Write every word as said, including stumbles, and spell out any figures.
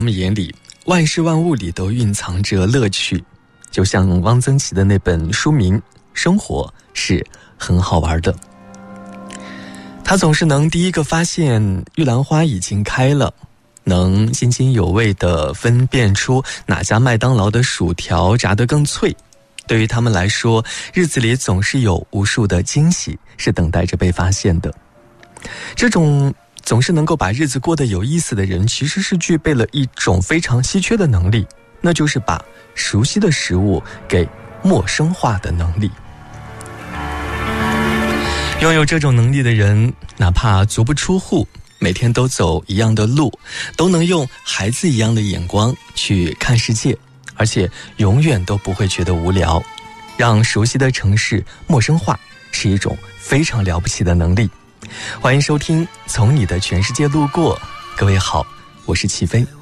我们眼里万事万物里都蕴藏着乐趣，就像汪曾祺的那本书名《生活是很好玩的》。他总是能第一个发现玉兰花已经开了，能津津有味地分辨出哪家麦当劳的薯条炸得更脆。对于他们来说，日子里总是有无数的惊喜是等待着被发现的。这种总是能够把日子过得有意思的人，其实是具备了一种非常稀缺的能力，那就是把熟悉的食物给陌生化的能力。拥有这种能力的人，哪怕足不出户，每天都走一样的路，都能用孩子一样的眼光去看世界，而且永远都不会觉得无聊。让熟悉的城市陌生化是一种非常了不起的能力。欢迎收听《从你的全世界路过》，各位好，我是齐飞。